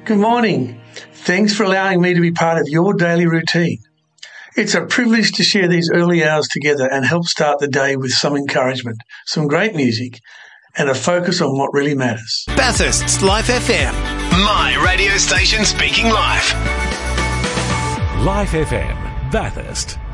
Good morning. Thanks for allowing me to be part of your daily routine. It's a privilege to share these early hours together and help start the day with some encouragement, some great music, and a focus on what really matters. Bathurst's Life FM. My radio station speaking live. Life FM, Bathurst.